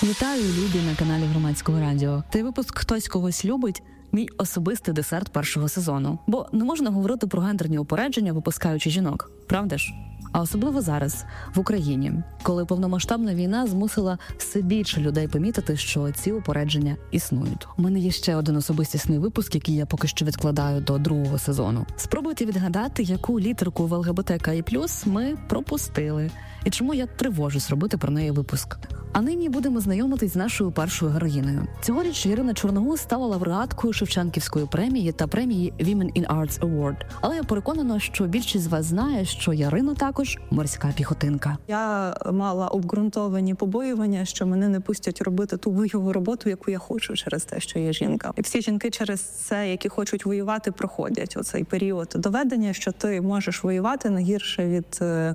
Вітаю, любі, на каналі Громадського радіо. Цей випуск «Хтось когось любить» – мій особистий десерт першого сезону. Бо не можна говорити про гендерні упередження, випускаючи жінок. Правда ж? А особливо зараз, в Україні, коли повномасштабна війна змусила все більше людей помітити, що ці упередження існують. У мене є ще один особистісний випуск, який я поки що відкладаю до другого сезону. Спробуйте відгадати, яку літерку в ЛГБТКІ+, ми пропустили, і чому я тривожусь робити про неї випуск. А нині будемо знайомитись з нашою першою героїнею. Цьогоріч Ірина Чорногуз стала лауреаткою Шевченківської премії та премії Women in Arts Award. Але я переконана, що більшість з вас знає, що Ярина також морська піхотинка. Я мала обґрунтовані побоювання, що мене не пустять робити ту бойову роботу, яку я хочу через те, що я жінка. І всі жінки через це, які хочуть воювати, проходять оцей період доведення, що ти можеш воювати не гірше від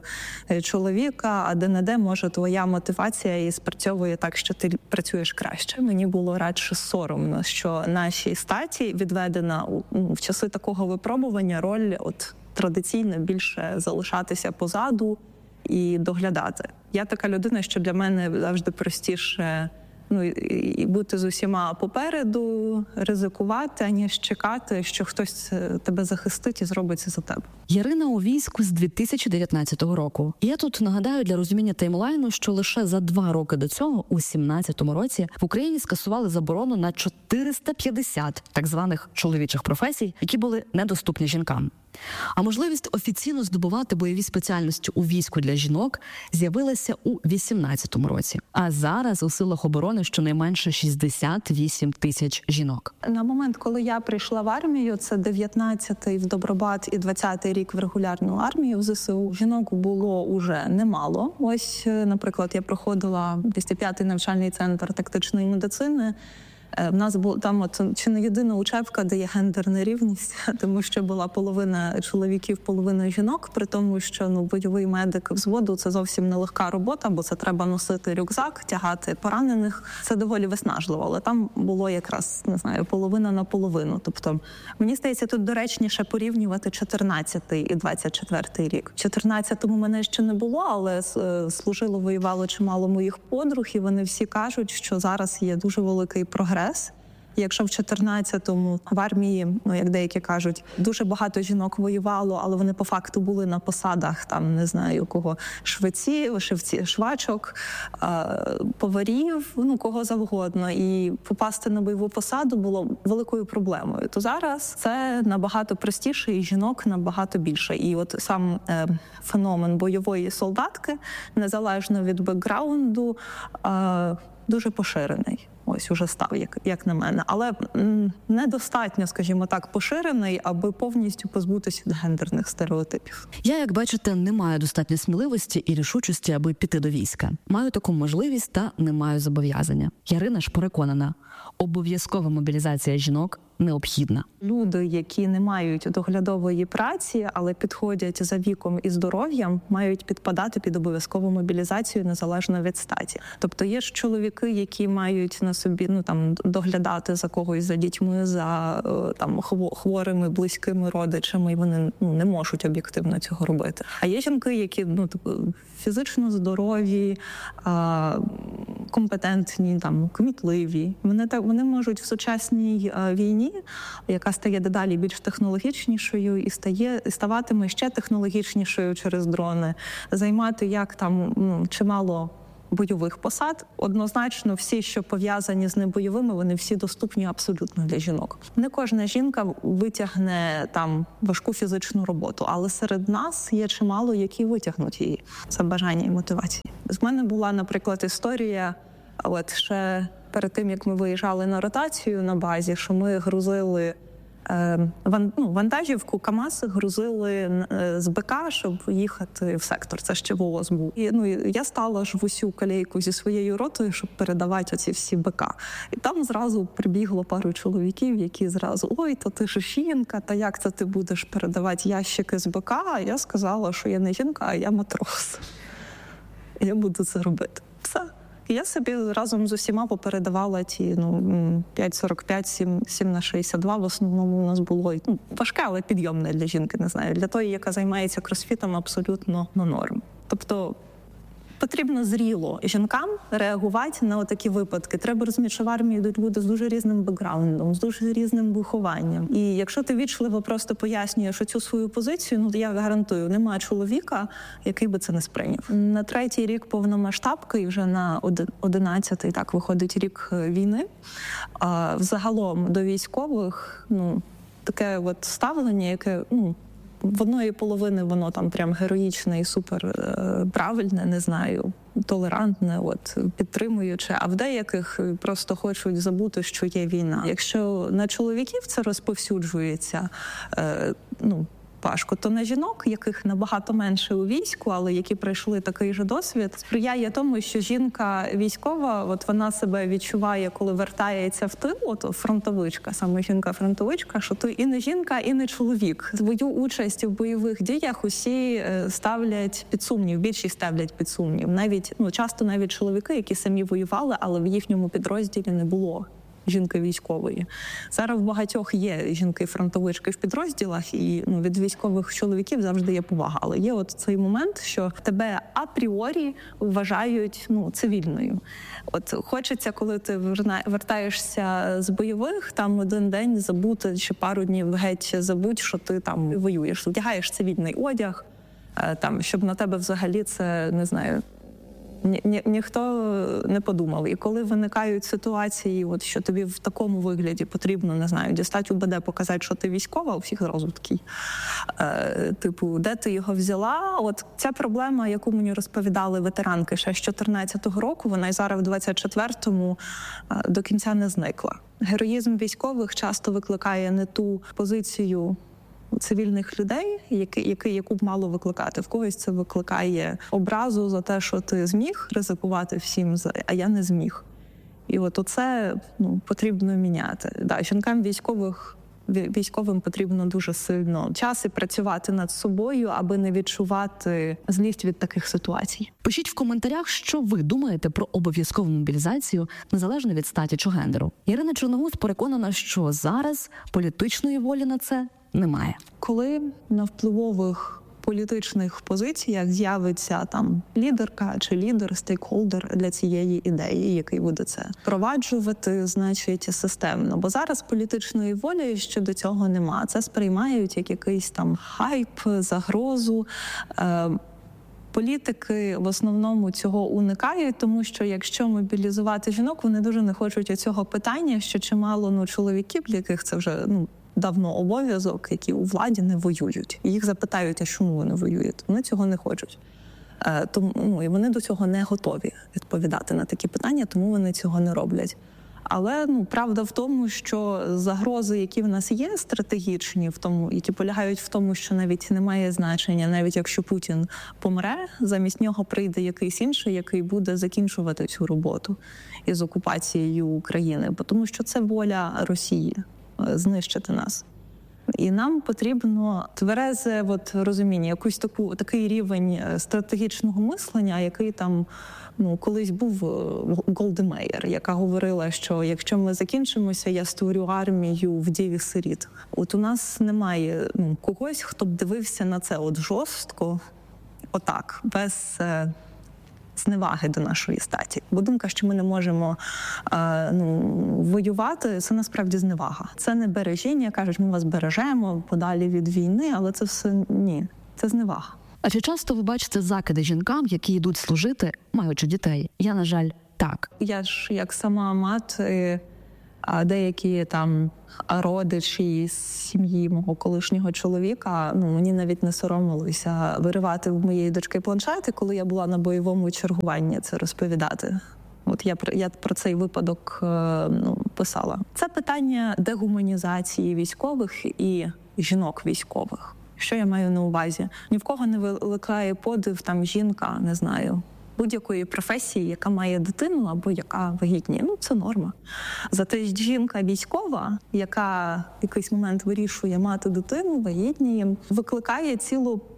чоловіка, а де-не-де може твоя мотивація і спрацьовує так, що ти працюєш краще. Мені було радше соромно, що нашій статі відведена в часи такого випробування роль традиційно більше залишатися позаду і доглядати. Я така людина, що для мене завжди простіше і бути з усіма попереду, ризикувати, аніж чекати, що хтось тебе захистить і зробить це за тебе. Ярина у війську з 2019 року. І я тут нагадаю для розуміння таймлайну, що лише за 2 роки до цього, у 2017 році, в Україні скасували заборону на 450 так званих чоловічих професій, які були недоступні жінкам. А можливість офіційно здобувати бойові спеціальності у війську для жінок з'явилася у 2018 році. А зараз у силах оборони щонайменше 68 тисяч жінок. На момент, коли я прийшла в армію, це 19-й в Добробат і 20-й рік в регулярну армію в ЗСУ, жінок було уже немало. Ось, наприклад, я проходила 205-й навчальний центр тактичної медицини. В нас була там чи не єдина учебка, де є гендерна рівність, тому що була половина чоловіків, половина жінок, при тому, що бойовий медик взводу – це зовсім нелегка робота, бо це треба носити рюкзак, тягати поранених. Це доволі виснажливо, але там було якраз, не знаю, половина на половину. Тобто, мені здається, тут доречніше порівнювати 14-й і 24-й рік. В 14-му мене ще не було, але служило, воювало чимало моїх подруг, і вони всі кажуть, що зараз є дуже великий прогрес. Якщо в 14-му в армії, як деякі кажуть, дуже багато жінок воювало, але вони по факту були на посадах, там, не знаю, кого, швачок, поварів, кого завгодно. І попасти на бойову посаду було великою проблемою. То зараз це набагато простіше і жінок набагато більше. І от сам феномен бойової солдатки, незалежно від бекграунду, дуже поширений. Ось уже став, як на мене. Але недостатньо, скажімо так, поширений, аби повністю позбутися від гендерних стереотипів. Я, як бачите, не маю достатньо сміливості і рішучості, аби піти до війська. Маю таку можливість та не маю зобов'язання. Ярина ж переконана, обов'язкова мобілізація жінок необхідна. Люди, які не мають доглядової праці, але підходять за віком і здоров'ям, мають підпадати під обов'язкову мобілізацію незалежно від статі. Тобто є ж чоловіки, які мають на собі доглядати за когось, за дітьми, за хворими, близькими родичами, і вони не можуть об'єктивно цього робити. А є жінки, які фізично здорові, компетентні, кмітливі. Вони можуть в сучасній війні, яка стає дедалі більш технологічнішою і ставатиме ще технологічнішою через дрони, займати чимало бойових посад. Однозначно, всі, що пов'язані з небойовими, вони всі доступні абсолютно для жінок. Не кожна жінка витягне важку фізичну роботу, але серед нас є чимало, які витягнуть її за бажання і мотивації. З мене була, наприклад, історія, ще перед тим, як ми виїжджали на ротацію на базі, що ми грузили вантажівку, КАМАЗ грузили з БК, щоб їхати в сектор. Це ще ВООЗ був. І я стала ж в усю колейку зі своєю ротою, щоб передавати оці всі БК. І там зразу прибігло пару чоловіків, які зразу: «Ой, то ти ж жінка, та як це ти будеш передавати ящики з БК?» А я сказала, що я не жінка, а я матрос. І я буду це робити. Все. І я собі разом з усіма попередавала ті 5,45, 7х62. В основному у нас було важке, але підйомне для жінки, не знаю. Для тої, яка займається кросфітом, абсолютно норм. Тобто Потрібно зріло жінкам реагувати на такі випадки. Треба розуміти, що в армії йдуть люди з дуже різним бекграундом, з дуже різним вихованням. І якщо ти вічливо просто пояснюєш цю свою позицію, я гарантую, немає чоловіка, який би це не сприйняв. На 3-й рік повномасштабки і вже на 11-й, так, виходить рік війни. Взагалом до військових, таке ставлення, яке, в одної половини воно там прям героїчне і супер правильне, не знаю, толерантне, підтримуюче, а в деяких просто хочуть забути, що є війна. Якщо на чоловіків це розповсюджується, важко, то на жінок, яких набагато менше у війську, але які пройшли такий же досвід, сприяє тому, що жінка військова, вона себе відчуває, коли вертається в тил, фронтовичка, саме жінка-фронтовичка, що ти і не жінка, і не чоловік. Твою участь в бойових діях усі ставлять під сумнів, більшість ставлять під сумнів. Часто навіть чоловіки, які самі воювали, але в їхньому підрозділі не було жінки військової. Зараз в багатьох є жінки-фронтовички в підрозділах, і від військових чоловіків завжди є повага. Але є цей момент, що тебе апріорі вважають цивільною. Хочеться, коли ти вертаєшся з бойових, там один день забути, чи пару днів геть забудь, що ти там воюєш. Вдягаєш цивільний одяг, щоб на тебе взагалі це, не знаю, ніхто не подумав. І коли виникають ситуації, що тобі в такому вигляді потрібно, не знаю, дістати УБД, показати, що ти військова, у всіх зразу такий, де ти його взяла? Ця проблема, яку мені розповідали ветеранки ще з 14-го року, вона і зараз в 24-му до кінця не зникла. Героїзм військових часто викликає не ту позицію цивільних людей, яку б мало викликати. В когось це викликає образу за те, що ти зміг ризикувати всім, а я не зміг. І оце потрібно міняти. Жінкам військовим потрібно дуже сильно час і працювати над собою, аби не відчувати злість від таких ситуацій. Пишіть в коментарях, що ви думаєте про обов'язкову мобілізацію, незалежно від статі чи гендеру. Ірина Чорногуз переконана, що зараз політичної волі на це немає. Коли на впливових політичних позиціях з'явиться лідерка чи лідер, стейкхолдер для цієї ідеї, який буде це впроваджувати, значить, системно. Бо зараз політичної волі щодо цього нема. Це сприймають як якийсь хайп, загрозу. Polітики в основному цього уникають, тому що якщо мобілізувати жінок, вони дуже не хочуть цього питання, що чимало чоловіків, для яких це вже давно обов'язок, які у владі не воюють. І їх запитають, а чому ви не воюєте? Вони цього не хочуть. І вони до цього не готові відповідати на такі питання, тому вони цього не роблять. Але правда в тому, що загрози, які в нас є, стратегічні, які полягають в тому, що навіть немає значення, навіть якщо Путін помре, замість нього прийде якийсь інший, який буде закінчувати цю роботу із окупацією України. Тому що це воля Росії – знищити нас. І нам потрібно тверезе розуміння, такий рівень стратегічного мислення, який колись був Голди Меїр, яка говорила, що якщо ми закінчимося, я створю армію вдів і сиріт. У нас немає когось, хто б дивився на це жорстко, без зневаги до нашої статі. Бо думка, що ми не можемо воювати, це насправді зневага. Це не бережіння, кажуть, ми вас бережемо подалі від війни, але це все ні, це зневага. А чи часто ви бачите закиди жінкам, які йдуть служити, маючи дітей? Я, на жаль, так. Я ж, як сама мати, а деякі родичі з сім'ї мого колишнього чоловіка, мені навіть не соромилося виривати в моєї дочки планшети, коли я була на бойовому чергуванні, це розповідати. Я про цей випадок писала. Це питання дегуманізації військових і жінок військових. Що я маю на увазі? Ні в кого не викликає подив жінка, не знаю, будь-якої професії, яка має дитину або яка вагітніє. Це норма. Зате жінка військова, яка в якийсь момент вирішує мати дитину, вагітніє, викликає цілу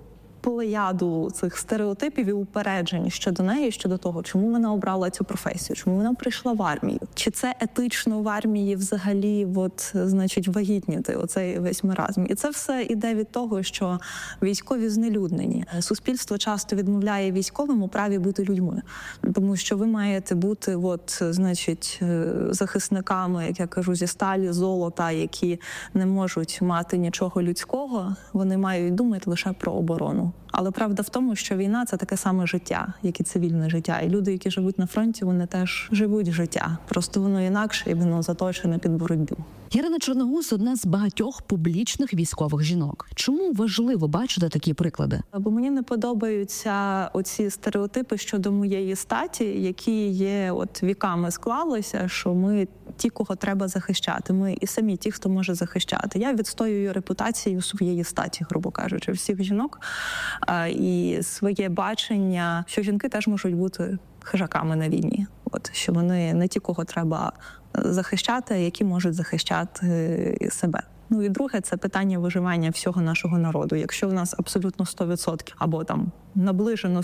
плеяду цих стереотипів і упереджень щодо неї, щодо того, чому вона обрала цю професію, чому вона прийшла в армію. Чи це етично в армії взагалі, вагітніти, оцей весь маразм. І це все іде від того, що військові знелюднені. Суспільство часто відмовляє військовим у праві бути людьми. Тому що ви маєте бути, захисниками, як я кажу, зі сталі, золота, які не можуть мати нічого людського, вони мають думати лише про оборону. Але правда в тому, що війна – це таке саме життя, як і цивільне життя. І люди, які живуть на фронті, вони теж живуть життя. Просто воно інакше і воно заточене під боротьбу. Ірина Чорногуз – одна з багатьох публічних військових жінок. Чому важливо бачити такі приклади? Бо мені не подобаються оці стереотипи щодо моєї статі, які є віками склалося, що ми ті, кого треба захищати. Ми і самі ті, хто може захищати. Я відстоюю репутацію своєї статі, грубо кажучи, всіх жінок. І своє бачення, що жінки теж можуть бути хижаками на війні. Що вони не ті, кого треба захищати, а які можуть захищати себе. Ну і друге, це питання виживання всього нашого народу. Якщо в нас абсолютно 100% або наближено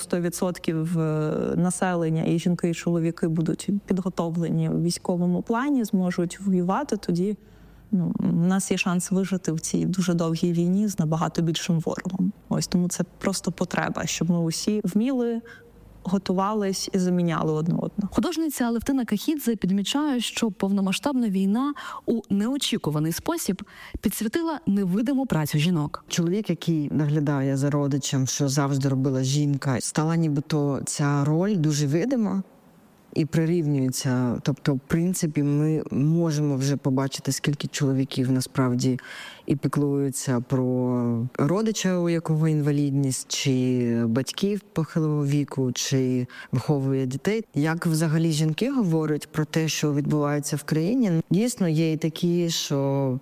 100% населення, і жінки, і чоловіки будуть підготовлені в військовому плані, зможуть воювати, тоді у нас є шанс вижити в цій дуже довгій війні з набагато більшим ворогом. Тому це просто потреба, щоб ми усі вміли, готувались і заміняли одне одного. Художниця Алевтина Кахідзе підмічає, що повномасштабна війна у неочікуваний спосіб підсвітила невидиму працю жінок. Чоловік, який наглядає за родичем, що завжди робила жінка, стала нібито ця роль дуже видима і прирівнюється. Тобто, в принципі, ми можемо вже побачити, скільки чоловіків насправді і піклуються про родича, у якого інвалідність, чи батьків похилого віку, чи виховує дітей. Як взагалі жінки говорять про те, що відбувається в країні, дійсно є і такі, що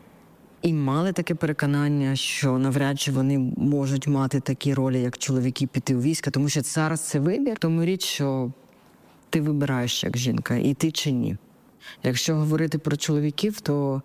і мали таке переконання, що навряд чи вони можуть мати такі ролі, як чоловіки, піти у військо, тому що зараз це вибір. Тому річ, що ти вибираєш як жінка, іти чи ні. Якщо говорити про чоловіків, то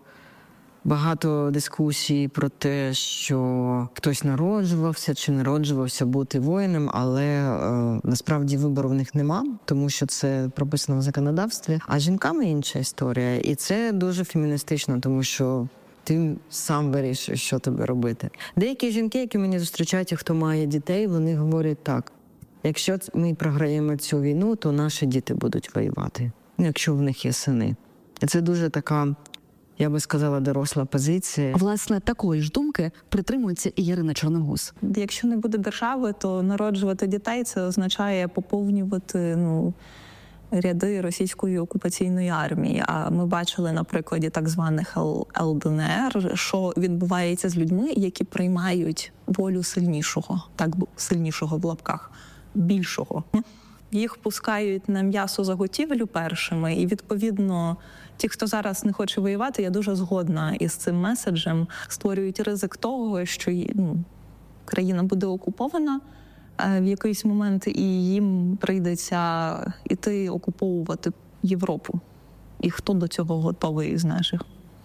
багато дискусій про те, що хтось народжувався чи народжувався бути воїном, але насправді вибору в них нема, тому що це прописано в законодавстві. А з жінками інша історія. І це дуже феміністично, тому що ти сам вирішуєш, що тобі робити. Деякі жінки, які мені зустрічають, хто має дітей, вони говорять так: якщо ми програємо цю війну, то наші діти будуть воювати, якщо в них є сини. І це дуже така, я би сказала, доросла позиція. Власне, такої ж думки притримується і Ірина Чорногуз. Якщо не буде держави, то народжувати дітей – це означає поповнювати ряди російської окупаційної армії. А ми бачили на прикладі так званих ЛДНР, що відбувається з людьми, які приймають волю сильнішого, сильнішого в лапках, більшого. Їх пускають на м'ясозаготівлю першими, і, відповідно, ті, хто зараз не хоче воювати, я дуже згодна із цим меседжем, створюють ризик того, що країна буде окупована в якийсь момент, і їм прийдеться іти окуповувати Європу. І хто до цього готовий з наших?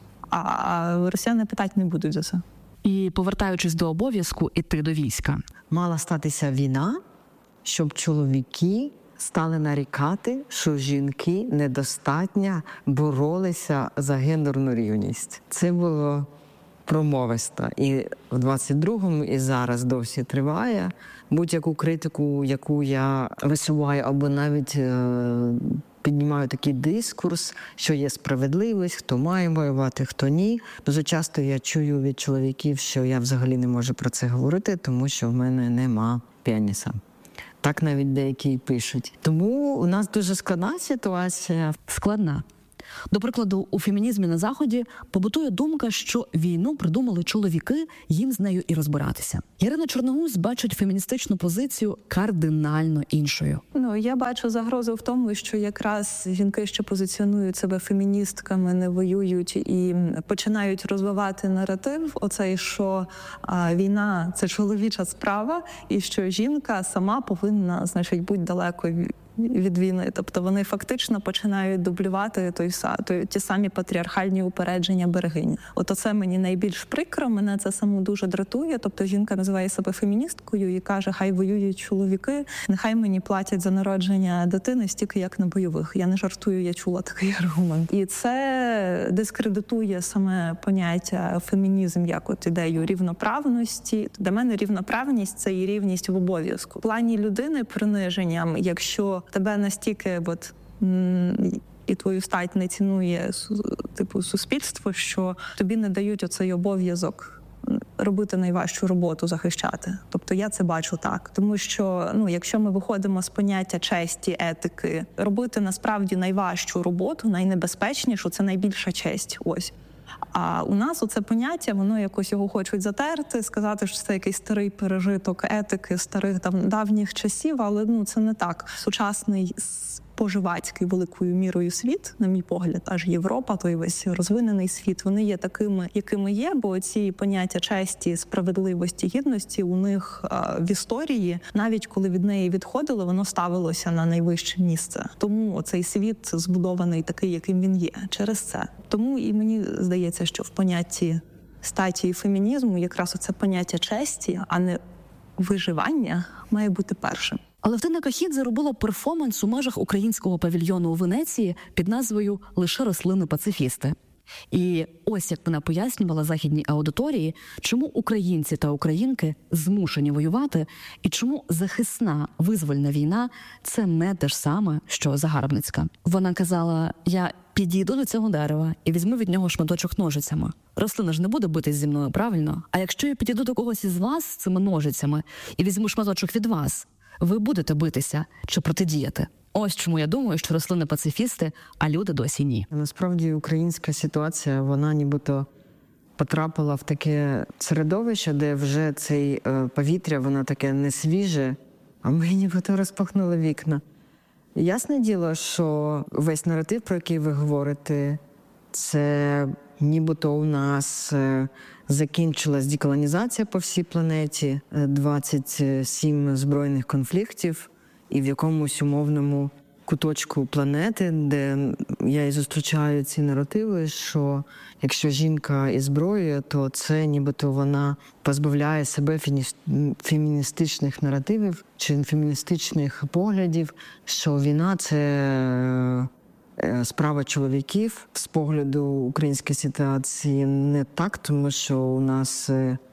А росіяни питати не будуть за це. І, повертаючись до обов'язку іти до війська. Мала статися війна, щоб чоловіки стали нарікати, що жінки недостатньо боролися за гендерну рівність. Це було промовисто. І в 22-му, і зараз досі триває. Будь-яку критику, яку я висуваю, або навіть піднімаю такий дискурс, що є справедливість, хто має воювати, хто ні. Дуже часто я чую від чоловіків, що я взагалі не можу про це говорити, тому що в мене нема пеніса. Так навіть деякі пишуть. Тому у нас дуже складна ситуація. Складна. До прикладу, у фемінізмі на Заході побутує думка, що війну придумали чоловіки, їм з нею і розбиратися. Ірина Чорногуз бачить феміністичну позицію кардинально іншою. Я бачу загрозу в тому, що якраз жінки, що позиціонують себе феміністками, не воюють і починають розвивати наратив оцей, що війна – це чоловіча справа, і що жінка сама повинна, бути далеко від війни. Тобто вони фактично починають дублювати ті самі патріархальні упередження берегинь. От оце мені найбільш прикро, мене це само дуже дратує. Тобто жінка називає себе феміністкою і каже, хай воюють чоловіки, нехай мені платять за народження дитини стільки, як на бойових. Я не жартую, я чула такий аргумент. І це дискредитує саме поняття фемінізм як от ідею рівноправності. Для мене рівноправність – це і рівність в обов'язку. В плані людини приниженням, якщо тебе настільки і твою стать не цінує суспільство, що тобі не дають оцей обов'язок робити найважчу роботу, захищати. Тобто я це бачу так. Тому що, якщо ми виходимо з поняття честі, етики, робити насправді найважчу роботу, найнебезпечнішу – це найбільша честь. Ось. А у нас оце поняття, воно якось його хочуть затерти, сказати, що це якийсь старий пережиток етики старих давніх часів, але це не так. Сучасний споживацький великою мірою світ, на мій погляд, аж Європа, той весь розвинений світ, вони є такими, якими є, бо ці поняття честі, справедливості, гідності у них в історії, навіть коли від неї відходили, воно ставилося на найвище місце. Тому цей світ збудований такий, яким він є, через це. Тому і мені здається, що в понятті статі і фемінізму якраз оце поняття честі, а не виживання, має бути першим. Алевтина Кахідзе робила перформанс у межах українського павільйону у Венеції під назвою «Лише рослини-пацифісти». І ось як вона пояснювала західній аудиторії, чому українці та українки змушені воювати, і чому захисна визвольна війна – це не те ж саме, що загарбницька. Вона казала, я підійду до цього дерева і візьму від нього шматочок ножицями. Рослина ж не буде битись зі мною, правильно? А якщо я підійду до когось із вас з цими ножицями і візьму шматочок від вас, ви будете битися чи протидіяти. Ось чому я думаю, що рослини пацифісти, а люди досі ні. Насправді українська ситуація, вона нібито потрапила в таке середовище, де вже цей повітря, воно таке не свіже, а ми нібито розпахнули вікна. Ясне діло, що весь наратив, про який ви говорите, це нібито у нас закінчилась деколонізація по всій планеті, 27 збройних конфліктів, і в якомусь умовному куточку планети, де я і зустрічаю ці наративи, що якщо жінка із зброєю, то це нібито вона позбавляє себе феміністичних наративів чи феміністичних поглядів, що війна – це справа чоловіків. З погляду української ситуації не так, тому що у нас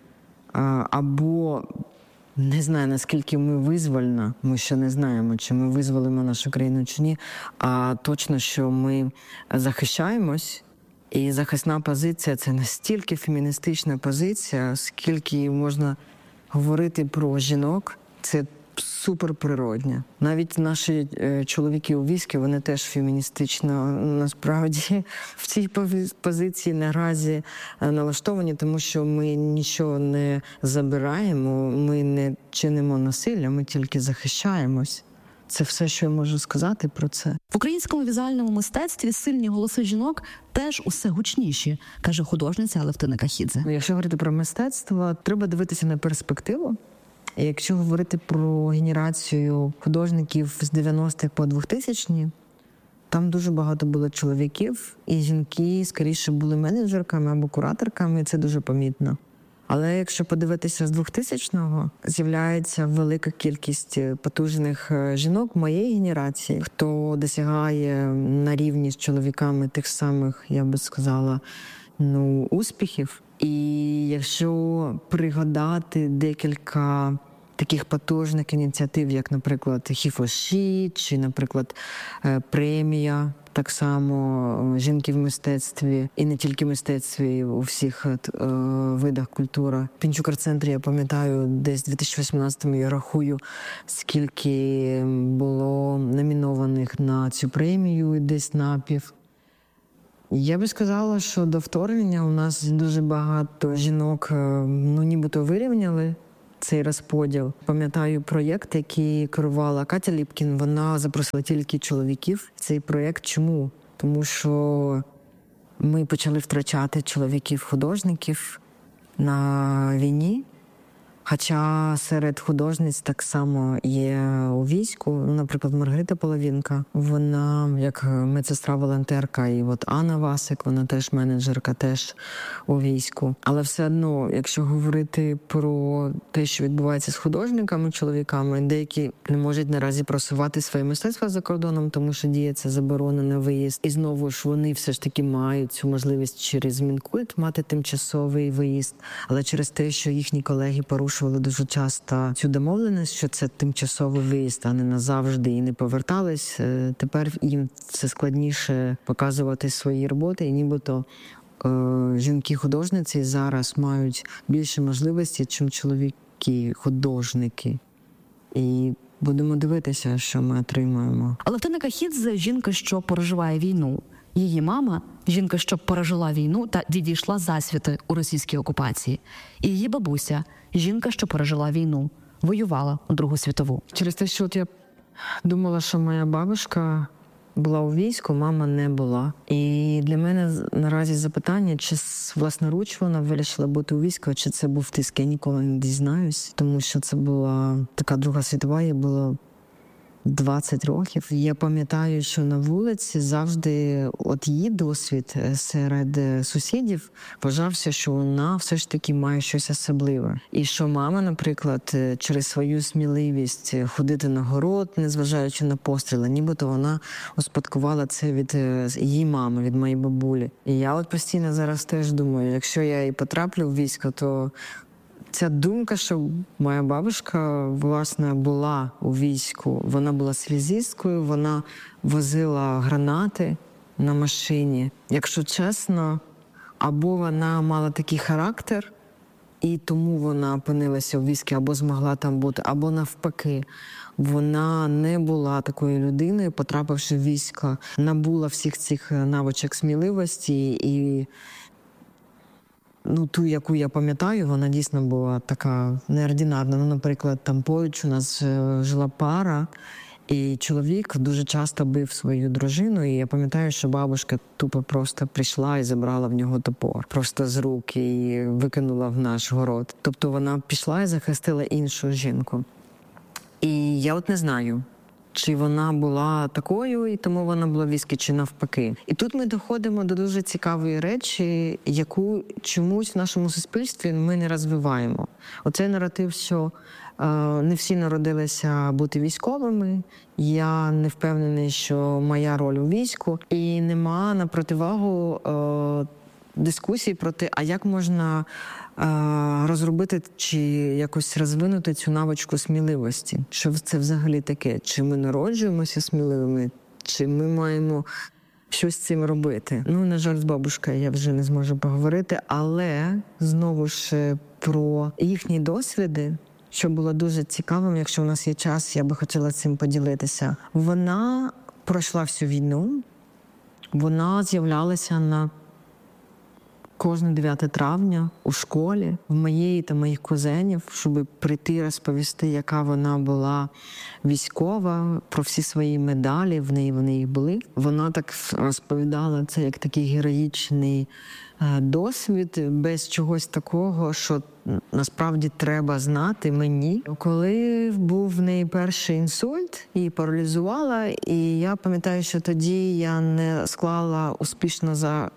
або не знаю, наскільки ми визвольна, ми ще не знаємо, чи ми визволимо нашу країну чи ні, а точно, що ми захищаємось, і захисна позиція – це настільки феміністична позиція, скільки можна говорити про жінок, це суперприродня. Навіть наші чоловіки у війську, вони теж феміністично, насправді, в цій позиції наразі налаштовані, тому що ми нічого не забираємо, ми не чинимо насилля, ми тільки захищаємось. Це все, що я можу сказати про це. В українському візуальному мистецтві сильні голоси жінок теж усе гучніші, каже художниця Алевтина Кахідзе. Якщо говорити про мистецтво, треба дивитися на перспективу. Якщо говорити про генерацію художників з 90-х по 2000-ні, там дуже багато було чоловіків, і жінки, скоріше, були менеджерками або кураторками, і це дуже помітно. Але якщо подивитися з 2000-го, з'являється велика кількість потужних жінок моєї генерації, хто досягає на рівні з чоловіками тих самих, я би сказала, успіхів. І якщо пригадати декілька таких потужних ініціатив, як, наприклад, Хіфоші, чи, наприклад, премія, так само жінки в мистецтві, і не тільки в мистецтві, у всіх видах культури. В Пінчук-арт-центрі, я пам'ятаю, десь в 2018-му я рахую, скільки було номінованих на цю премію, і десь напів. Я би сказала, що до вторгнення у нас дуже багато жінок, нібито вирівняли цей розподіл. Пам'ятаю проєкт, який керувала Катя Ліпкін, вона запросила тільки чоловіків. Цей проєкт чому? Тому що ми почали втрачати чоловіків-художників на війні, Хоча серед художниць так само є у війську. Наприклад, Маргарита Половінка, вона як медсестра-волонтерка, і от Анна Васик, вона теж менеджерка, теж у війську. Але все одно, якщо говорити про те, що відбувається з художниками, чоловіками, деякі не можуть наразі просувати своє мистецтво за кордоном, тому що діє ця заборона на виїзд. І знову ж вони все ж таки мають цю можливість через Мінкульт мати тимчасовий виїзд, але через те, що їхні колеги порушували дуже часто цю домовленість, що це тимчасовий виїзд, а не назавжди, і не повертались, тепер їм це складніше показувати свої роботи, і нібито жінки-художниці зараз мають більше можливості, чим чоловіки-художники. І будемо дивитися, що ми отримаємо. Але Тина Кахідзе – жінка, що переживає війну. Її мама – жінка, що пережила війну та відійшла засвіти у російській окупації. І її бабуся – жінка, що пережила війну, воювала у Другу світову. Через те, що от я думала, що моя бабушка була у війську, мама не була. І для мене наразі запитання, чи власноруч вона вирішила бути у війську, чи це був тиск, я ніколи не дізнаюсь, тому що це була така Друга світова, їй було 20 років. Я пам'ятаю, що на вулиці завжди от її досвід серед сусідів вважався, що вона все ж таки має щось особливе. І що мама, наприклад, через свою сміливість ходити на город, незважаючи на постріли, нібито вона успадкувала це від її мами, від моєї бабулі. І я от постійно зараз теж думаю, якщо я і потраплю в військо, то ця думка, що моя бабушка, власне, була у війську, вона була связисткою, вона возила гранати на машині. Якщо чесно, або вона мала такий характер, і тому вона опинилася у війську, або змогла там бути, або навпаки. Вона не була такою людиною, потрапивши в військо, набула всіх цих навичок сміливості і ту, яку я пам'ятаю, вона дійсно була така неординарна. Наприклад, там поруч у нас жила пара, і чоловік дуже часто бив свою дружину, і я пам'ятаю, що бабушка тупо просто прийшла і забрала в нього топор. Просто з рук і викинула в наш город. Тобто вона пішла і захистила іншу жінку. І я от не знаю, чи вона була такою, і тому вона була в війську, чи навпаки. І тут ми доходимо до дуже цікавої речі, яку чомусь в нашому суспільстві ми не розвиваємо. Оцей наратив, що не всі народилися бути військовими, я не впевнений, що моя роль у війську, і нема на противагу дискусії про те, а як можна розробити чи якось розвинути цю навичку сміливості. Що це взагалі таке? Чи ми народжуємося сміливими, чи ми маємо щось з цим робити? На жаль, з бабушкою я вже не зможу поговорити, але знову ж про їхні досвіди, що було дуже цікавим, якщо у нас є час, я би хотіла цим поділитися. Вона пройшла всю війну, вона з'являлася на кожне 9 травня у школі, в моєї та моїх кузенів, щоб прийти розповісти, яка вона була військова, про всі свої медалі, в неї вони їх були. Вона так розповідала це як такий героїчний досвід, без чогось такого, що насправді треба знати мені. Коли був в неї перший інсульт, її паралізувала, і я пам'ятаю, що тоді я не склала успішно за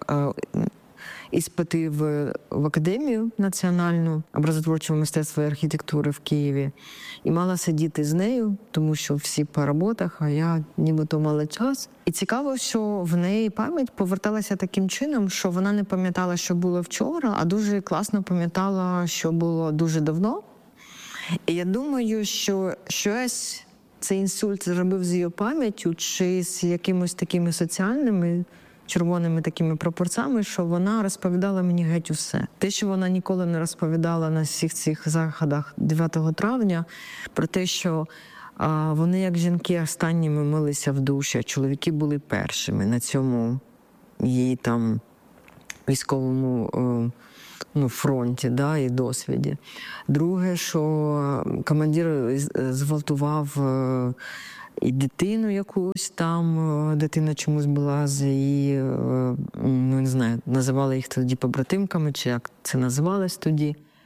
іспити в Академію національну образотворчого мистецтва і архітектури в Києві. І мала сидіти з нею, тому що всі по роботах, а я нібито мала час. І цікаво, що в неї пам'ять поверталася таким чином, що вона не пам'ятала, що було вчора, а дуже класно пам'ятала, що було дуже давно. І я думаю, що щось цей інсульт зробив з її пам'яттю, чи з якимось такими соціальними червоними такими прапорцями, що вона розповідала мені геть усе. Те, що вона ніколи не розповідала на всіх цих заходах 9 травня, про те, що вони, як жінки, останніми милися в душі, а чоловіки були першими на цьому її там військовому фронті, і досвіді. Друге, що командир зґвалтував і дитину якусь там, дитина чомусь була з її, не знаю, називали їх тоді побратимками, чи як це називалось тоді.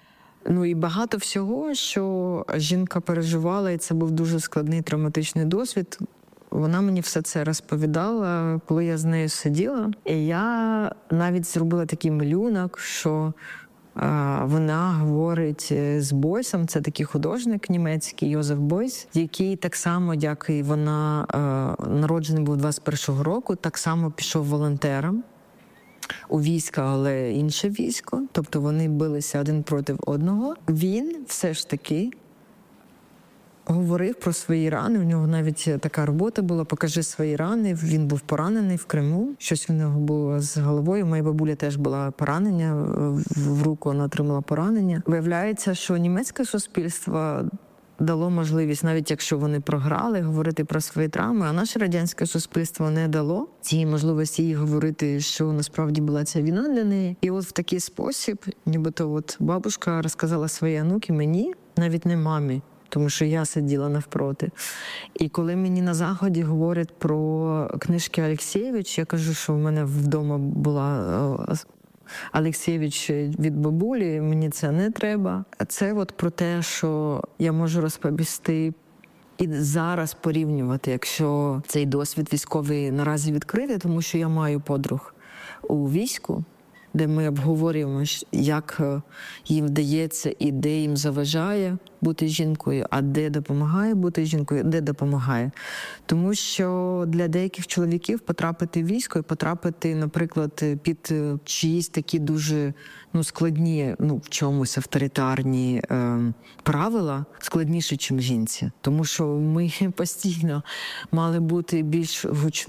Ну і багато всього, що жінка переживала, і це був дуже складний травматичний досвід. Вона мені все це розповідала, коли я з нею сиділа. І я навіть зробила такий малюнок, що вона говорить з Бойсом, це такий художник німецький, Йозеф Бойс, який так само, як і вона, народжений був 21-го року, так само пішов волонтером у військо, але інше військо. Тобто вони билися один проти одного. Він все ж таки говорив про свої рани. У нього навіть така робота була «Покажи свої рани». Він був поранений в Криму. Щось у нього було з головою. Моя бабуля теж була поранення. В руку вона отримала поранення. Виявляється, що німецьке суспільство дало можливість, навіть якщо вони програли, говорити про свої травми, а наше радянське суспільство не дало цієї можливості їй говорити, що насправді була ця війна для неї. І от в такий спосіб, нібито от бабушка розказала своїй онуці мені, навіть не мамі, тому що я сиділа навпроти. І коли мені на Заході говорять про книжки Алєксєєвич, я кажу, що в мене вдома була Алєксєєвич від бабулі, мені це не треба. Це от про те, що я можу розповісти і зараз порівнювати, якщо цей досвід військовий наразі відкритий, тому що я маю подруг у війську, де ми обговорюємо, як їм вдається і де їм заважає бути жінкою, а де допомагає бути жінкою, де допомагає. Тому що для деяких чоловіків потрапити в військо і потрапити, наприклад, під чиїсь такі дуже складні, в чомусь авторитарні правила, складніше, ніж жінці. Тому що ми постійно мали бути більш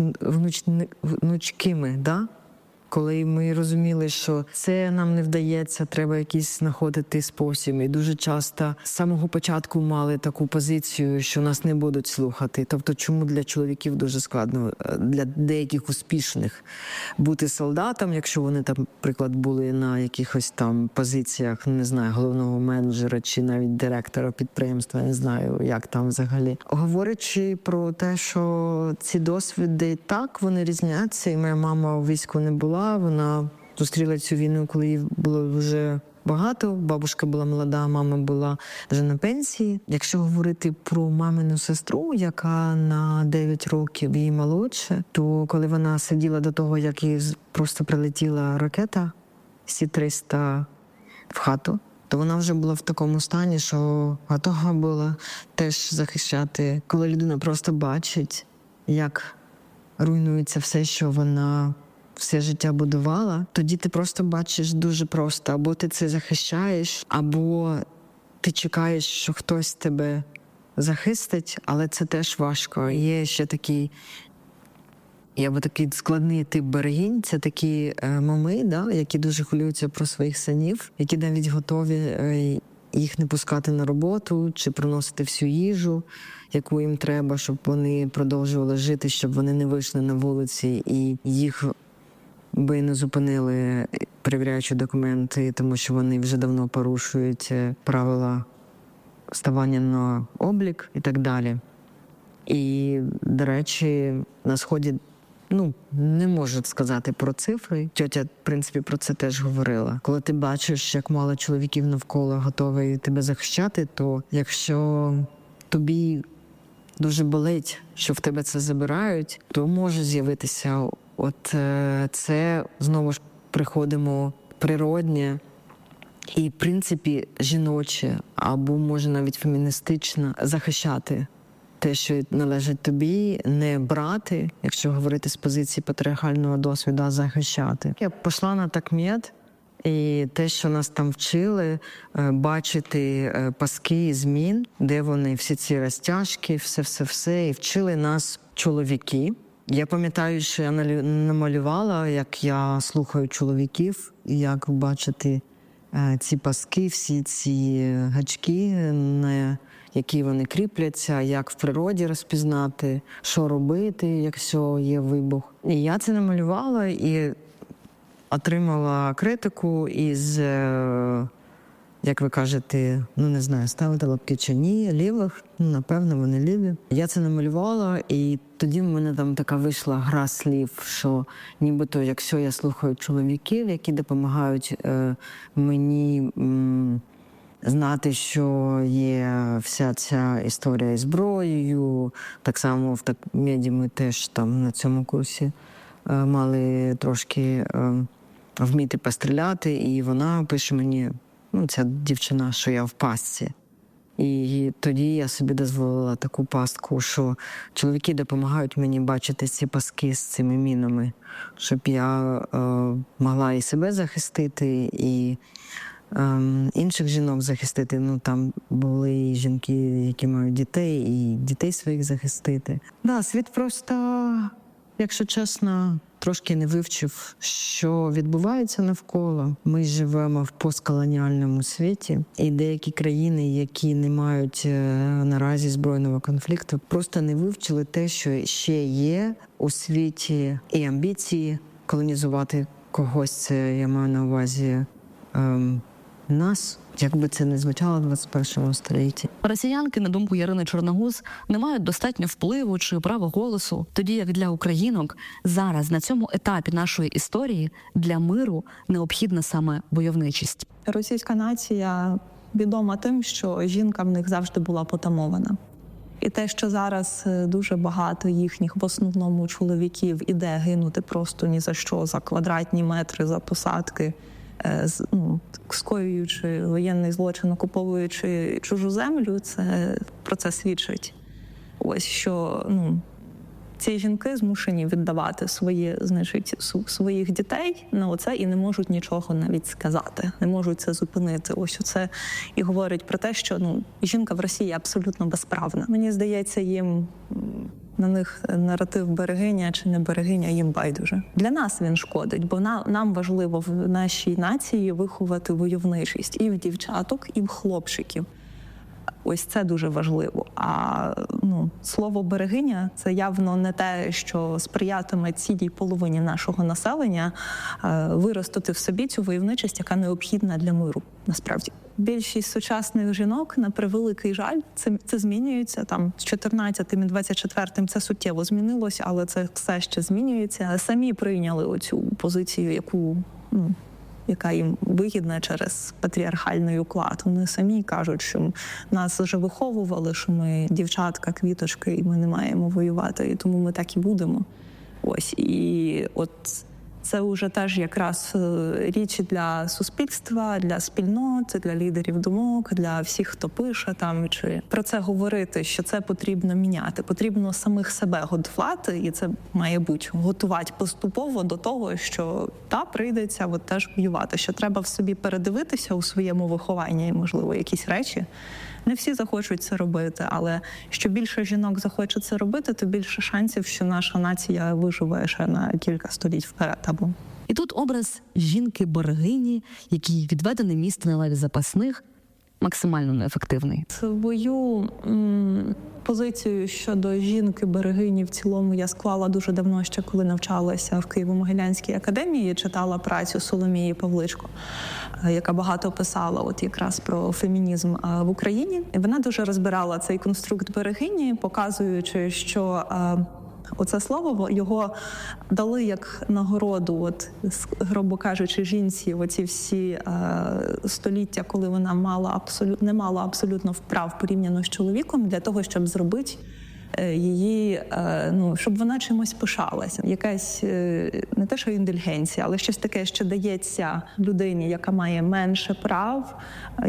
гнучкими, да? Коли ми розуміли, що це нам не вдається, треба якийсь знаходити спосіб. І дуже часто з самого початку мали таку позицію, що нас не будуть слухати. Тобто, чому для чоловіків дуже складно, для деяких успішних бути солдатом, якщо вони там, наприклад, були на якихось там позиціях, не знаю, головного менеджера чи навіть директора підприємства, не знаю, як там взагалі. Говорячи про те, що ці досвіди так, вони різняться, і моя мама у війську не була, вона зустріла цю війну, коли їй було вже багато. Бабушка була молода, мама була вже на пенсії. Якщо говорити про мамину сестру, яка на 9 років її молодше, то коли вона сиділа до того, як їй просто прилетіла ракета Сі-300 в хату, то вона вже була в такому стані, що готова була теж захищати. Коли людина просто бачить, як руйнується все, що вона все життя будувала, тоді ти просто бачиш дуже просто. Або ти це захищаєш, або ти чекаєш, що хтось тебе захистить, але це теж важко. Є ще такий, такий складний тип берегінь. Це такі мами, да, які дуже хвилюються про своїх синів, які навіть готові їх не пускати на роботу чи приносити всю їжу, яку їм треба, щоб вони продовжували жити, щоб вони не вийшли на вулиці і їх би не зупинили, перевіряючи документи, тому що вони вже давно порушують правила ставання на облік і так далі. І, до речі, на Сході, не можу сказати про цифри. Тьотя, в принципі, про це теж говорила. Коли ти бачиш, як мало чоловіків навколо готові тебе захищати, то якщо тобі дуже болить, що в тебе це забирають, то може з'явитися це, знову ж, приходимо природнє і, в принципі, жіноче, або, може, навіть феміністично захищати те, що належить тобі, не брати, якщо говорити з позиції патріархального досвіду, а захищати. Я пішла на такмед, і те, що нас там вчили, бачити паски змін, де вони, всі ці розтяжки, все, і вчили нас чоловіки. Я пам'ятаю, що я намалювала, як я слухаю чоловіків, як бачити ці паски, всі ці гачки, на які вони кріпляться, як в природі розпізнати, що робити, якщо є вибух. І я це намалювала і отримала критику із, як ви кажете, не знаю, ставити лапки чи ні, лівих, напевно, вони ліві. Я це намалювала, і тоді в мене там така вийшла гра слів, що нібито, якщо я слухаю чоловіків, які допомагають мені знати, що є вся ця історія із зброєю. Так само в Такмеді ми теж там на цьому курсі мали трошки вміти постріляти, і вона пише мені, ця дівчина, що я в пастці. І тоді я собі дозволила таку пастку, що чоловіки допомагають мені бачити ці пастки з цими мінами, щоб я могла і себе захистити, і інших жінок захистити. Там були і жінки, які мають дітей, і дітей своїх захистити. Світ просто, якщо чесно, трошки не вивчив, що відбувається навколо. Ми живемо в постколоніальному світі, і деякі країни, які не мають наразі збройного конфлікту, просто не вивчили те, що ще є у світі і амбіції колонізувати когось. Це я маю на увазі нас, як би це не звучало в 21 столітті. Росіянки, на думку Ярини Чорногуз, не мають достатньо впливу чи права голосу, тоді як для українок зараз, на цьому етапі нашої історії, для миру необхідна саме войовничість. Російська нація відома тим, що жінка в них завжди була потамована. І те, що зараз дуже багато їхніх, в основному чоловіків, іде гинути просто ні за що, за квадратні метри, за посадки, скоюючи воєнний злочин, окуповуючи чужу землю, це про це свідчить. Ось що ці жінки змушені віддавати своїх дітей на оце і не можуть нічого навіть сказати, не можуть це зупинити. Ось оце і говорить про те, що жінка в Росії абсолютно безправна. Мені здається, їм на них наратив берегиня чи не берегиня, їм байдуже. Для нас він шкодить, бо нам важливо в нашій нації виховати войовничість і в дівчаток, і в хлопчиків. Ось це дуже важливо. А слово берегиня – це явно не те, що сприятиме цілій половині нашого населення виростити в собі цю войовничість, яка необхідна для миру, насправді. Більшість сучасних жінок, на превеликий жаль, це змінюється. Там з 14-м і 24-м це суттєво змінилося, але це все ще змінюється. Самі прийняли оцю позицію, яка їм вигідна через патріархальний уклад. Вони самі кажуть, що нас вже виховували, що ми дівчатка, квіточки, і ми не маємо воювати, і тому ми так і будемо. Ось, і от це вже теж якраз річ для суспільства, для спільноти, для лідерів думок, для всіх, хто пише там, чи про це говорити, що це потрібно міняти. Потрібно самих себе готувати, і це має бути готувати поступово до того, що прийдеться теж воювати, що треба в собі передивитися у своєму вихованні, можливо, якісь речі. Не всі захочуть це робити, але що більше жінок захоче це робити, то більше шансів, що наша нація виживе ще на кілька століть вперед. І тут образ жінки-берегині, якій відведене місце на лаві запасних, максимально неефективний. Свою позицію щодо жінки-берегині в цілому я склала дуже давно, ще коли навчалася в Києво-Могилянській академії, читала працю Соломії Павличко, яка багато писала якраз про фемінізм в Україні. І вона дуже розбирала цей конструкт берегині, показуючи, що оце слово його дали як нагороду, грубо кажучи, жінці оці всі століття, коли вона не мала абсолютно вправ порівняно з чоловіком, для того, щоб зробити її, щоб вона чимось пишалася. Якась не те, що індульгенція, але щось таке, що дається людині, яка має менше прав,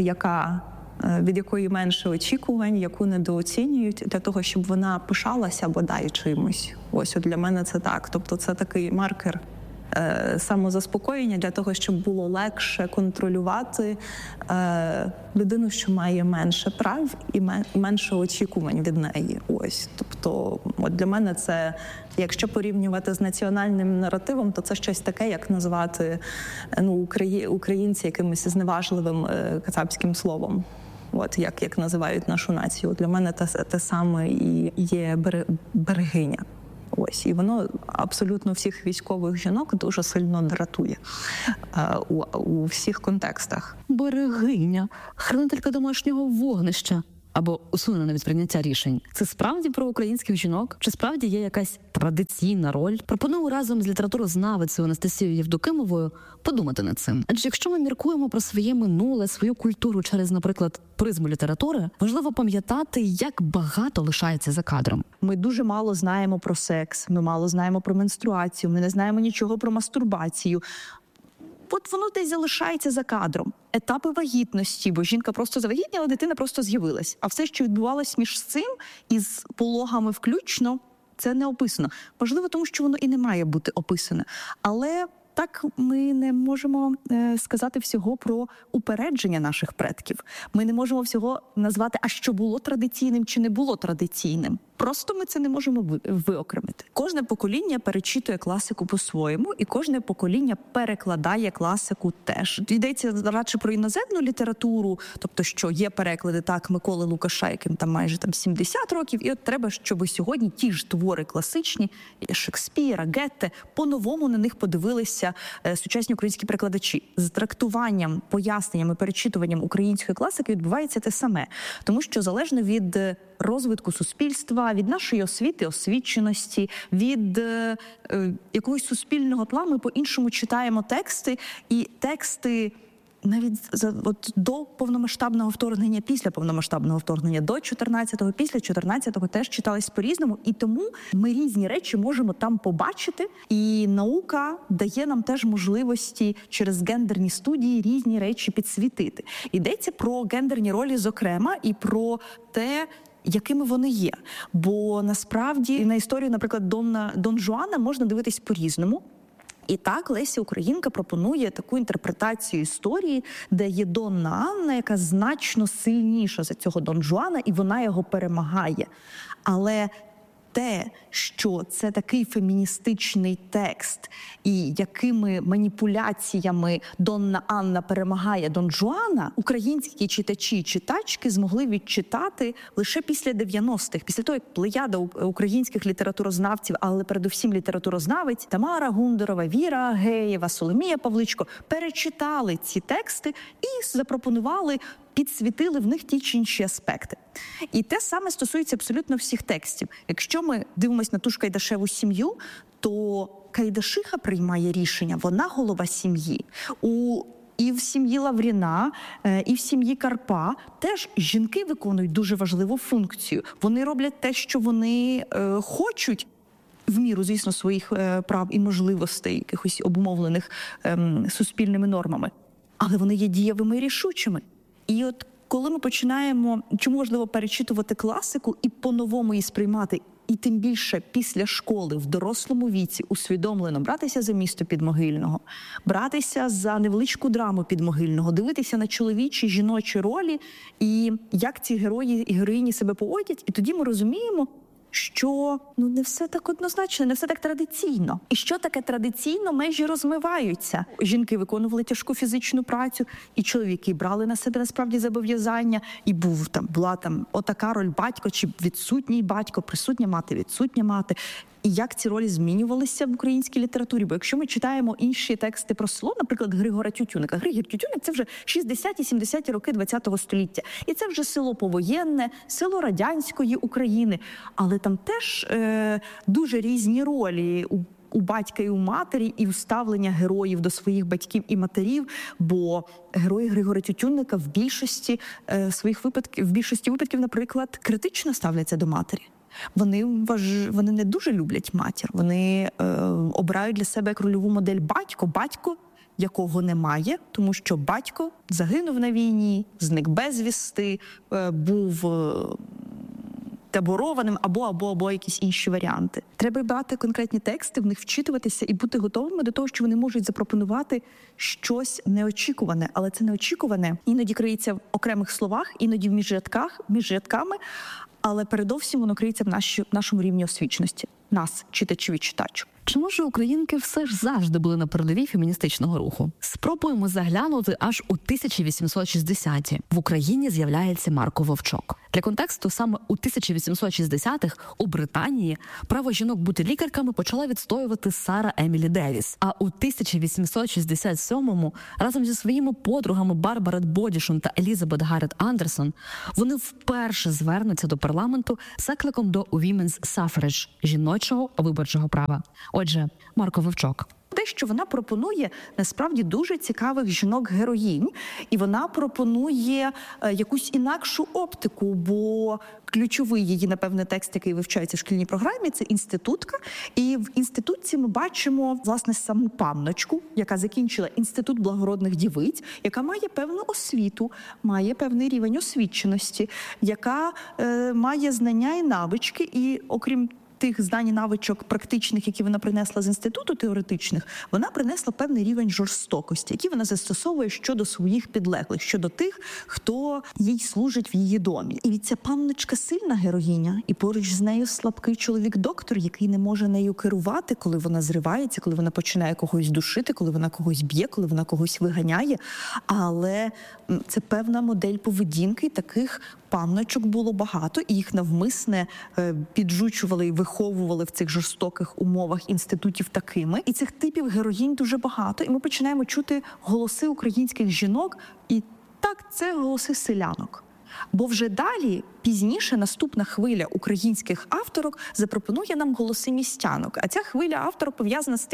від якої менше очікувань, яку недооцінюють, для того, щоб вона пишалася бодай чимось. Ось для мене це так. Тобто це такий маркер самозаспокоєння для того, щоб було легше контролювати людину, що має менше прав і менше очікувань від неї. Ось, тобто, для мене це, якщо порівнювати з національним наративом, то це щось таке, як назвати українці якимось зневажливим кацапським словом. Як називають нашу націю. Для мене те саме і є берегиня. Ось, і воно абсолютно всіх військових жінок дуже сильно дратує у всіх контекстах. Берегиня, хранителька домашнього вогнища. або усунена від прийняття рішень. Це справді про українських жінок? Чи справді є якась традиційна роль? Пропоную разом з літературознавицею Анастасією Євдокимовою подумати над цим. Адже якщо ми міркуємо про своє минуле, свою культуру через, наприклад, призму літератури, важливо пам'ятати, як багато лишається за кадром. Ми дуже мало знаємо про секс, ми мало знаємо про менструацію, ми не знаємо нічого про мастурбацію. От воно десь залишається за кадром. Етапи вагітності, бо жінка просто завагітніла, дитина просто з'явилась. А все, що відбувалось між цим, із пологами включно, це не описано. Можливо, тому що воно і не має бути описане. Але так ми не можемо сказати всього про упередження наших предків. Ми не можемо всього назвати, а що було традиційним чи не було традиційним. Просто ми це не можемо виокремити. Кожне покоління перечитує класику по-своєму, і кожне покоління перекладає класику теж. Йдеться радше про іноземну літературу, тобто, що є переклади так Миколи Лукаша, яким там майже 70 років, і от треба, щоб сьогодні ті ж твори класичні, Шекспіра, Гетте, по-новому на них подивилися сучасні українські перекладачі. З трактуванням, поясненням і перечитуванням української класики відбувається те саме. Тому що залежно від розвитку суспільства, від нашої освіти, освіченості, від якогось суспільного тла ми по-іншому читаємо тексти, і тексти навіть до повномасштабного вторгнення, після повномасштабного вторгнення, до 14-го, після 14-го теж читались по-різному, і тому ми різні речі можемо там побачити, і наука дає нам теж можливості через гендерні студії різні речі підсвітити. Йдеться про гендерні ролі, зокрема, і про те, якими вони є. Бо насправді на історію, наприклад, Дон Жуана можна дивитись по-різному. І так Леся Українка пропонує таку інтерпретацію історії, де є Донна Анна, яка значно сильніша за цього Дон Жуана, і вона його перемагає. Але те, що це такий феміністичний текст, і якими маніпуляціями Донна Анна перемагає Дон Жуана, українські читачі і читачки змогли відчитати лише після 90-х. Після того, як плеяда українських літературознавців, але передусім літературознавець Тамара Гундерова, Віра Агеєва, Соломія Павличко перечитали ці тексти і запропонували, підсвітили в них ті чи інші аспекти. І те саме стосується абсолютно всіх текстів. Якщо ми дивимося на ту ж Кайдашеву сім'ю, то Кайдашиха приймає рішення, вона голова сім'ї. І в сім'ї Лавріна, і в сім'ї Карпа теж жінки виконують дуже важливу функцію. Вони роблять те, що вони хочуть, в міру, звісно, своїх прав і можливостей, якихось обумовлених суспільними нормами. Але вони є дієвими і рішучими. І от коли ми починаємо, чому важливо перечитувати класику і по-новому її сприймати, і тим більше після школи, в дорослому віці, усвідомлено братися за місто Підмогильного, братися за невеличку драму Підмогильного, дивитися на чоловічі, жіночі ролі і як ці герої і героїні себе поводять, і тоді ми розуміємо, що не все так однозначно, не все так традиційно. І що таке традиційно, межі розмиваються. Жінки виконували тяжку фізичну працю, і чоловіки брали на себе насправді зобов'язання, і була там отака роль батько, чи відсутній батько, присутня мати, відсутня мати. І як ці ролі змінювалися в українській літературі. Бо якщо ми читаємо інші тексти про село, наприклад, Григора Тютюника. Григір Тютюник – це вже 60-70-ті роки ХХ століття. І це вже село повоєнне, село радянської України. Але там теж дуже різні ролі у батька і у матері, і вставлення героїв до своїх батьків і матерів, бо герої Григора Тютюнника в більшості випадків, наприклад, критично ставляться до матері. Вони не дуже люблять матір. Вони обирають для себе як рольову модель батько, якого немає, тому що батько загинув на війні, зник безвісти, був таборованим або якісь інші варіанти. Треба брати конкретні тексти, в них вчитуватися і бути готовими до того, що вони можуть запропонувати щось неочікуване. Але це неочікуване іноді криється в окремих словах, іноді між рядками, але передовсім воно криється в нашому рівні освіченості. Нас, читачів і читачок. Чи може українки все ж завжди були на передовій феміністичного руху? Спробуємо заглянути аж у 1860-ті. В Україні з'являється Марко Вовчок. Для контексту, саме у 1860-х у Британії право жінок бути лікарками почала відстоювати Сара Емілі Девіс. А у 1867-му разом зі своїми подругами Барбарет Бодішон та Елізабет Гаррет Андерсон вони вперше звернуться до парламенту з закликом до Women's Suffrage – жіночого виборчого права. Отже, Марко Вовчок. Те, що вона пропонує, насправді, дуже цікавих жінок-героїнь, і вона пропонує якусь інакшу оптику, бо ключовий її, напевне, текст, який вивчається в шкільній програмі, це інститутка, і в інститутці ми бачимо, власне, саму панночку, яка закінчила інститут благородних дівиць, яка має певну освіту, має певний рівень освіченості, яка має знання і навички, і, окрім тих знань і навичок практичних, які вона принесла з інституту, теоретичних, вона принесла певний рівень жорстокості, який вона застосовує щодо своїх підлеглих, щодо тих, хто їй служить в її домі. І ця панночка сильна героїня, і поруч з нею слабкий чоловік-доктор, який не може нею керувати, коли вона зривається, коли вона починає когось душити, коли вона когось б'є, коли вона когось виганяє. Але це певна модель поведінки, таких панночок було багато, і їх навмисне піджучували і виховували в цих жорстоких умовах інститутів такими. І цих типів героїнь дуже багато, і ми починаємо чути голоси українських жінок, і так, це голоси селянок. Бо вже далі, пізніше, наступна хвиля українських авторок запропонує нам голоси містянок. А ця хвиля авторок пов'язана з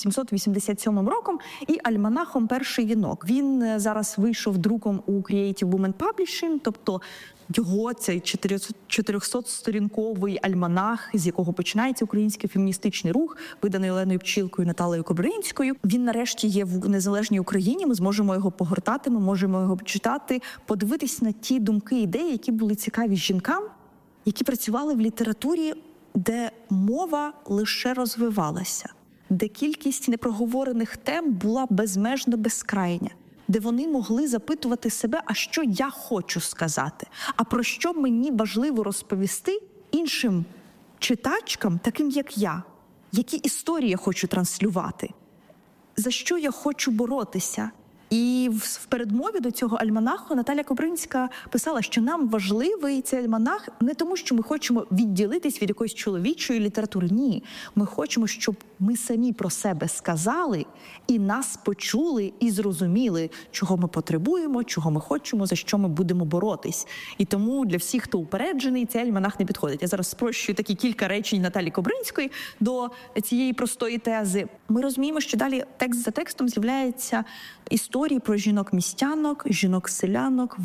1887 роком і альманахом «Перший вінок». Він зараз вийшов друком у Creative Women Publishing, тобто його цей 400-сторінковий альманах, з якого починається український феміністичний рух, виданий Оленою Пчілкою і Наталею Кобринською. Він нарешті є в незалежній Україні, ми зможемо його погортати, ми можемо його читати, подивитись на ті думки, ідеї, які були цікаві жінкам, які працювали в літературі, де мова лише розвивалася, де кількість непроговорених тем була безмежно безкрайня, де вони могли запитувати себе, а що я хочу сказати, а про що мені важливо розповісти іншим читачкам, таким як я, які історії я хочу транслювати, за що я хочу боротися. І в передмові до цього альманаху Наталя Кобринська писала, що нам важливий цей альманах не тому, що ми хочемо відділитись від якоїсь чоловічої літератури. Ні, ми хочемо, щоб ми самі про себе сказали і нас почули і зрозуміли, чого ми потребуємо, чого ми хочемо, за що ми будемо боротись. І тому для всіх, хто упереджений, цей альманах не підходить. Я зараз спрощую такі кілька речень Наталі Кобринської до цієї простої тези. Ми розуміємо, що далі текст за текстом з'являється історії про жінок-містянок, жінок-селянок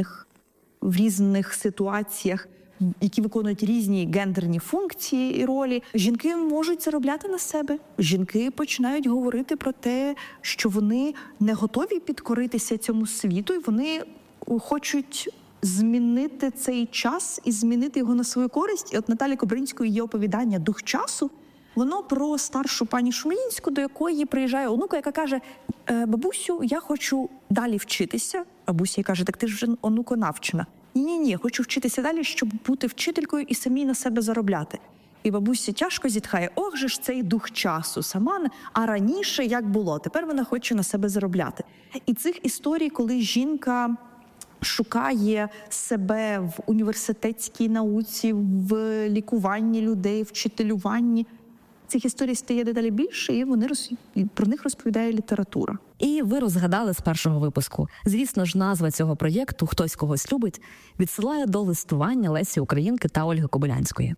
в різних ситуаціях, які виконують різні гендерні функції і ролі. Жінки можуть заробляти на себе. Жінки починають говорити про те, що вони не готові підкоритися цьому світу, і вони хочуть змінити цей час і змінити його на свою користь. І от Наталі Кобринської є оповідання «Дух часу». Воно про старшу пані Шумлінську, до якої приїжджає онука, яка каже: бабусю, я хочу далі вчитися. Бабуся їй каже: так ти ж вже, онуко, навчена. Ні, я хочу вчитися далі, щоб бути вчителькою і самій на себе заробляти. І бабуся тяжко зітхає: ох же ж цей дух часу, сама, а раніше як було, тепер вона хоче на себе заробляти. І цих історій, коли жінка шукає себе в університетській науці, в лікуванні людей, вчителюванні, цих історій стає дедалі більше, і про них розповідає література. І ви розгадали з першого випуску. Звісно ж, назва цього проєкту «Хтось когось любить» відсилає до листування Лесі Українки та Ольги Кобилянської.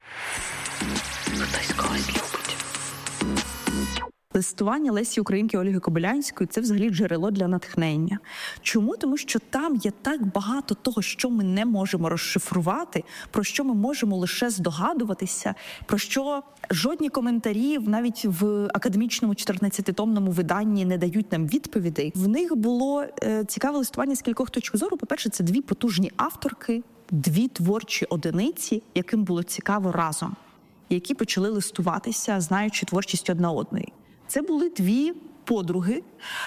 Хтось когось любить. Листування Лесі Українки і Ольги Кобилянської – це взагалі джерело для натхнення. Чому? Тому що там є так багато того, що ми не можемо розшифрувати, про що ми можемо лише здогадуватися, про що жодні коментарі навіть в академічному 14-томному виданні не дають нам відповідей. В них було цікаве листування з кількох точок зору. По-перше, це дві потужні авторки, дві творчі одиниці, яким було цікаво разом, які почали листуватися, знаючи творчість одна одної. Це були дві подруги,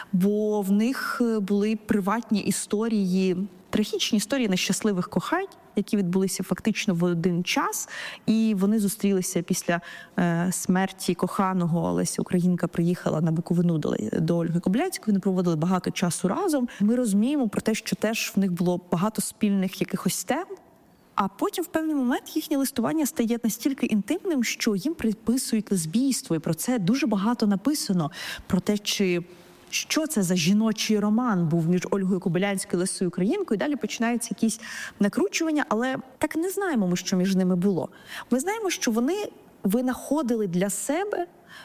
бо в них були приватні історії, трагічні історії нещасливих кохань, які відбулися фактично в один час, і вони зустрілися після смерті коханого. Леся Українка приїхала на Буковину до Ольги Кобиляцької, вони проводили багато часу разом. Ми розуміємо про те, що теж в них було багато спільних якихось тем, а потім в певний момент їхнє листування стає настільки інтимним, що їм приписують лесбійство, і про це дуже багато написано, про те, що це за жіночий роман був між Ольгою Кобилянською і Лесею Українкою. І далі починаються якісь накручування, але так не знаємо ми, що між ними було. Ми знаємо, що вони винаходили для себе